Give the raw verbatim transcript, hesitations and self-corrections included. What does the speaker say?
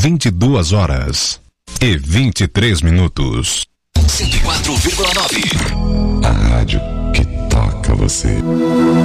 vinte e duas horas e vinte e três minutos. cento e quatro vírgula nove. A rádio que toca você.